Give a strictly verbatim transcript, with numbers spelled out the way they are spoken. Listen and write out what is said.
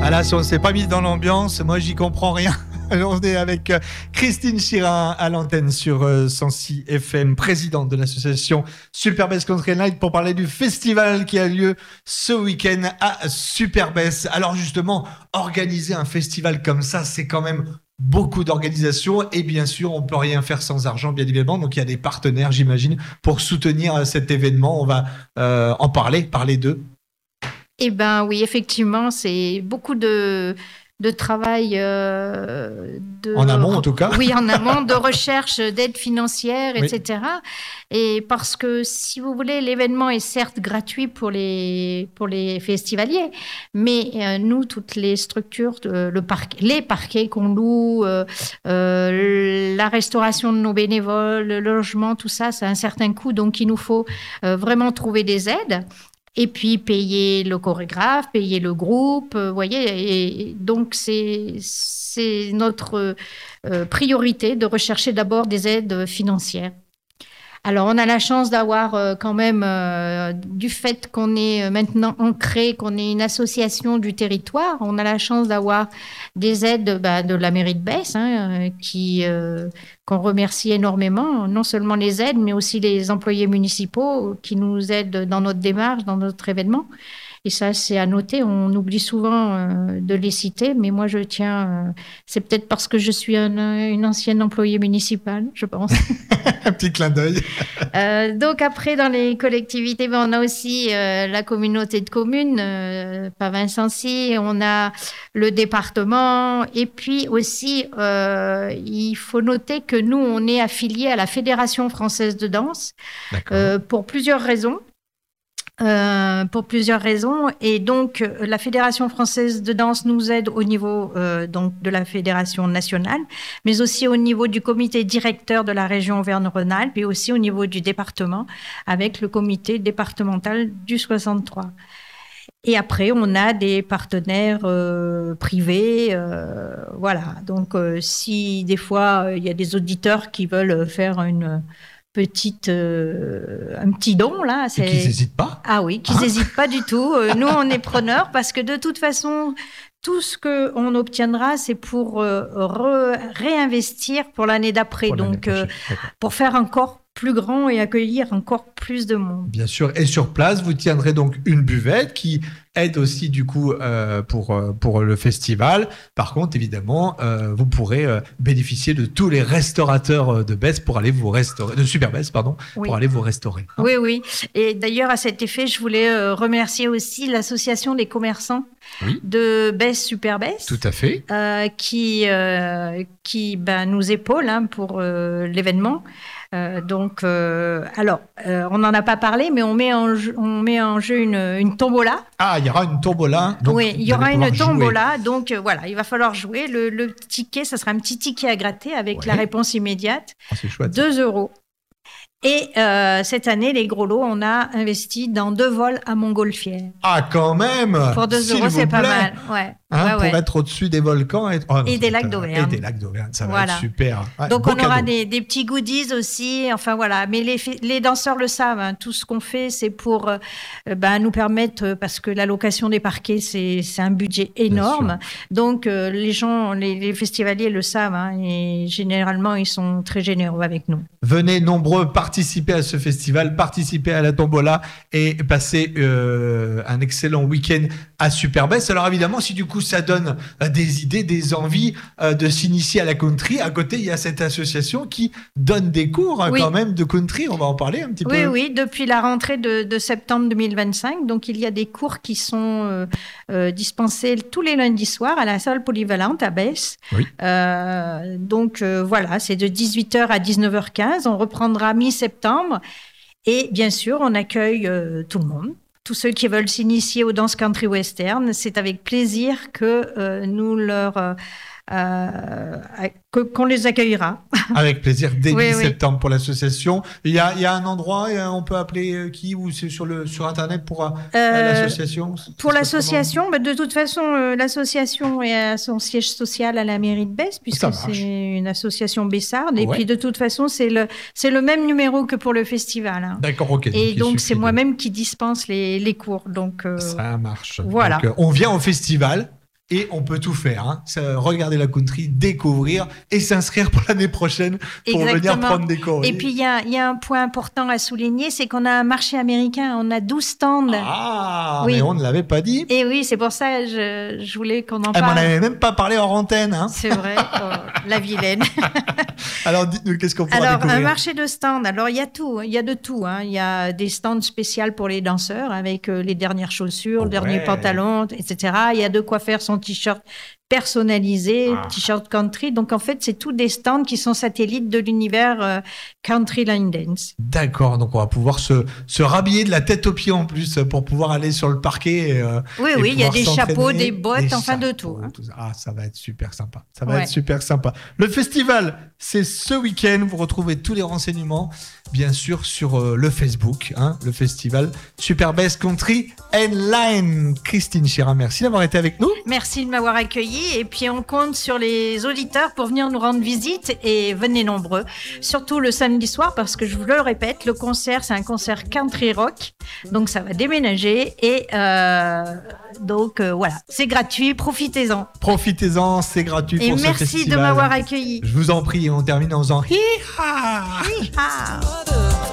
Ah là, si on ne s'est pas mis dans l'ambiance, moi j'y comprends rien. On est avec Christine Chirin à l'antenne sur cent six F M, présidente de l'association Superbest Country and Light, pour parler du festival qui a lieu ce week-end à Superbest. Alors justement, organiser un festival comme ça, c'est quand même beaucoup d'organisation et bien sûr, on ne peut rien faire sans argent, bien évidemment. Donc il y a des partenaires, j'imagine, pour soutenir cet événement. On va euh, en parler, parler d'eux. Eh bien oui, effectivement, c'est beaucoup de... de travail euh, de, en amont en tout cas oui en amont de recherche d'aide financière, oui. etc. Et parce que si vous voulez, l'événement est certes gratuit pour les pour les festivaliers, mais euh, nous, toutes les structures, euh, le parc, les parquets qu'on loue, euh, euh, la restauration de nos bénévoles, le logement, tout ça, c'est un certain coût, donc il nous faut euh, vraiment trouver des aides. Et puis payer le chorégraphe, payer le groupe, vous euh, voyez. Et donc, c'est, c'est notre euh, priorité de rechercher d'abord des aides financières. Alors, on a la chance d'avoir euh, quand même, euh, du fait qu'on est maintenant ancré, qu'on est une association du territoire, on a la chance d'avoir des aides bah, de la mairie de Besse, hein, qui, euh, qu'on remercie énormément, non seulement les aides, mais aussi les employés municipaux qui nous aident dans notre démarche, dans notre événement. Et ça, c'est à noter. On oublie souvent euh, de les citer, mais moi, je tiens... Euh, c'est peut-être parce que je suis un, une ancienne employée municipale, je pense. Un petit clin d'œil. euh, donc après, dans les collectivités, ben, on a aussi euh, la communauté de communes, euh, Pavin-Sancy, on a le département. Et puis aussi, euh, il faut noter que nous, on est affiliés à la Fédération française de danse euh, pour plusieurs raisons. Euh, pour plusieurs raisons. Et donc, euh, la Fédération française de danse nous aide au niveau euh, donc, de la Fédération nationale, mais aussi au niveau du comité directeur de la région Auvergne-Rhône-Alpes et aussi au niveau du département avec le comité départemental du soixante-trois. Et après, on a des partenaires euh, privés. Euh, voilà. Donc, euh, si des fois, il y a des auditeurs qui veulent faire une... petite, euh, un petit don, là. C'est... Et qu'ils n'hésitent pas. Ah oui, qu'ils n'hésitent hein pas du tout. Euh, nous, on est preneurs parce que de toute façon, tout ce qu'on obtiendra, c'est pour euh, re- réinvestir pour l'année d'après. Pour Donc, l'année euh, pour faire encore plus grand et accueillir encore plus de monde. Bien sûr. Et sur place, vous tiendrez donc une buvette qui aide aussi du coup euh, pour, pour le festival. Par contre, évidemment, euh, vous pourrez euh, bénéficier de tous les restaurateurs de Besse pour aller vous restaurer, de Superbest, pardon, oui. pour aller vous restaurer. Hein. Oui, oui. Et d'ailleurs, à cet effet, je voulais euh, remercier aussi l'association des commerçants oui. de Besse Superbest. Tout à fait. Euh, qui euh, qui ben, nous épaule hein, pour euh, l'événement. Euh, donc, euh, alors, euh, on n'en a pas parlé, mais on met en jeu, on met en jeu une, une tombola. Ah, il y aura une tombola. Donc oui, il y aura une tombola. Jouer. Donc, euh, voilà, il va falloir jouer. Le, le ticket, ça sera un petit ticket à gratter avec ouais. la réponse immédiate. Oh, c'est chouette. deux euros. Et euh, cette année, les gros lots, on a investi dans deux vols à Montgolfière. Ah, quand même. Pour deux euros, c'est pas mal. Ouais. Hein, ouais, pour ouais. être au-dessus des volcans et, oh, non, et des lacs d'Auvergne. Et des lacs d'Auvergne, ça va voilà. être super. Ouais, Donc, on aura des, des petits goodies aussi. Enfin, voilà. Mais les, les danseurs le savent. Hein. Tout ce qu'on fait, c'est pour euh, ben, nous permettre, parce que la location des parquets, c'est, c'est un budget énorme. Donc, euh, les gens, les, les festivaliers le savent. Hein, et généralement, ils sont très généreux avec nous. Venez nombreux participer à ce festival, participer à la tombola et passer euh, un excellent week-end à Superbest. Alors évidemment, si du coup ça donne euh, des idées, des envies euh, de s'initier à la country, à côté il y a cette association qui donne des cours hein, oui. quand même de country. On va en parler un petit oui, peu. Oui, oui, depuis la rentrée de, de septembre deux mille vingt-cinq, donc il y a des cours qui sont euh, euh, dispensés tous les lundis soirs à la salle polyvalente à Besse. Oui. Euh, donc euh, voilà, c'est de dix-huit heures à dix-neuf heures quinze. On reprendra mi-septembre. Et bien sûr, on accueille euh, tout le monde. Tous ceux qui veulent s'initier aux danses country western, c'est avec plaisir que euh, nous leur... Euh, euh, que, qu'on les accueillera. Avec plaisir, dès oui, mi-septembre oui. pour l'association. Il y a, il y a un endroit, on peut appeler qui ou c'est sur, le, sur Internet pour euh, euh, l'association Pour l'association, bah, de toute façon, euh, l'association est à son siège social à la mairie de Besse, puisque c'est une association bessarde. Et ouais. puis de toute façon, c'est le, c'est le même numéro que pour le festival. Hein. D'accord, ok. Et donc, donc c'est de... moi-même qui dispense les, les cours. Donc, euh, ça marche. Voilà. Donc, euh, on vient au festival. et on peut tout faire. Hein. Ça, regarder la country, découvrir et s'inscrire pour l'année prochaine pour Exactement. venir prendre des cours. Et puis, il y a, y a un point important à souligner, c'est qu'on a un marché américain. On a douze stands. Ah, oui. mais on ne l'avait pas dit. Et oui, c'est pour ça que je, je voulais qu'on en Elle parle. m'en avait même pas parlé hors antenne. Hein. C'est vrai, oh, la vilaine. Alors, dites-nous, qu'est-ce qu'on pourra Alors, découvrir? un marché de stands. Alors, il y a tout. Il y a de tout. Hein. Il y a des stands spéciaux pour les danseurs avec euh, les dernières chaussures, Oh, le dernier ouais. pantalon, et cetera. Il y a de quoi faire son t-shirt personnalisé, Ah. t-shirt country. Donc, en fait, c'est tous des stands qui sont satellites de l'univers euh, country line dance. D'accord, donc on va pouvoir se, se rhabiller de la tête aux pieds en plus pour pouvoir aller sur le parquet. Et, euh, Oui, et oui, il y a pouvoir des s'entraîner. chapeaux, des bottes, Des enfin de chapeaux, tout. Hein. tout ça. Ah, ça va être super sympa. Ça va Ouais. être super sympa. Le festival, c'est ce week-end. Vous retrouvez tous les renseignements, bien sûr, sur euh, le Facebook, hein, le festival Super Bass Country and Line. Christine Chirin, merci d'avoir été avec nous. Merci de m'avoir accueilli et puis on compte sur les auditeurs pour venir nous rendre visite et venez nombreux, surtout le samedi soir parce que je vous le répète, le concert c'est un concert country rock, donc ça va déménager et euh, donc euh, voilà, c'est gratuit, profitez-en. Profitez-en, c'est gratuit Et pour ce merci festival. de m'avoir accueilli. Je vous en prie, on termine en faisant hi-ha. Hi-ha. Mother.